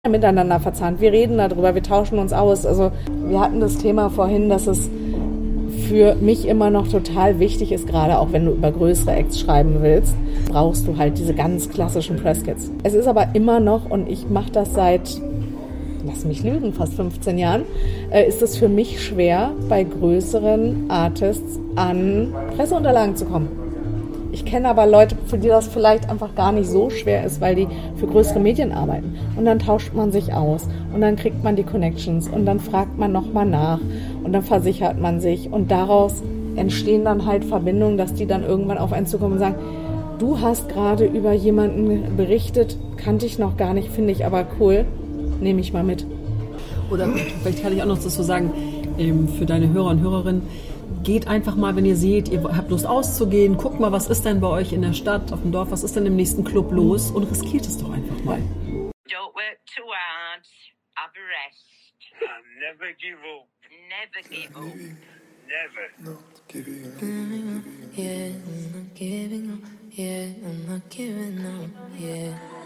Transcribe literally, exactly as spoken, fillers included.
miteinander verzahnt. Wir reden darüber, wir tauschen uns aus. Also wir hatten das Thema vorhin, dass es für mich immer noch total wichtig ist, gerade auch wenn du über größere Acts schreiben willst, brauchst du halt diese ganz klassischen Presskits. Es ist aber immer noch, und ich mache das seit, lass mich lügen, fast fünfzehn Jahren, äh, ist es für mich schwer, bei größeren Artists an Presseunterlagen zu kommen. Ich kenne aber Leute, für die das vielleicht einfach gar nicht so schwer ist, weil die für größere Medien arbeiten. Und dann tauscht man sich aus und dann kriegt man die Connections und dann fragt man nochmal nach und dann versichert man sich. Und daraus entstehen dann halt Verbindungen, dass die dann irgendwann auf einen zukommen und sagen, du hast gerade über jemanden berichtet, kannte ich noch gar nicht, finde ich aber cool, nehme ich mal mit. Oder vielleicht kann ich auch noch das so sagen, für deine Hörer und Hörerinnen, geht einfach mal, wenn ihr seht, ihr habt Lust auszugehen, guckt mal, was ist denn bei euch in der Stadt, auf dem Dorf, was ist denn im nächsten Club los und riskiert es doch einfach mal. Don't work too hard, have a rest. And never give up. Never give up. Never. Not giving up. Yeah, I'm not giving up. Yeah, I'm not giving up. Yeah.